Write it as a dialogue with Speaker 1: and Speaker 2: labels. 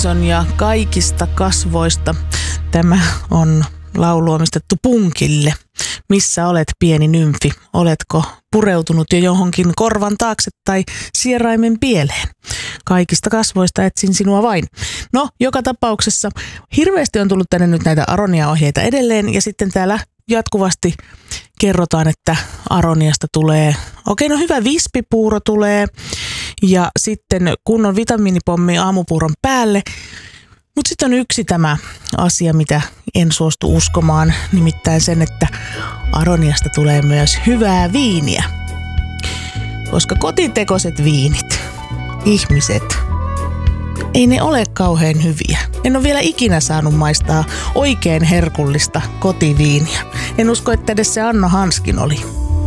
Speaker 1: Jackson ja Kaikista kasvoista. Tämä on laulu omistettu Punkille. Missä olet, pieni nymfi? Oletko pureutunut jo johonkin korvan taakse tai sieraimen pieleen? Kaikista kasvoista etsin sinua vain. No, joka tapauksessa hirveästi on tullut tänne nyt näitä Aronia-ohjeita edelleen ja sitten täällä jatkuvasti kerrotaan, että Aroniasta tulee, hyvä vispipuuro tulee ja sitten kunnon vitamiinipommi aamupuuron päälle. Mutta sitten on yksi tämä asia, mitä en suostu uskomaan, nimittäin sen, että Aroniasta tulee myös hyvää viiniä. Koska kotitekoiset viinit, ihmiset, ei ne ole kauhean hyviä. En ole vielä ikinä saanut maistaa oikein herkullista kotiviiniä. En usko, että edes se Anna Hanskin oli.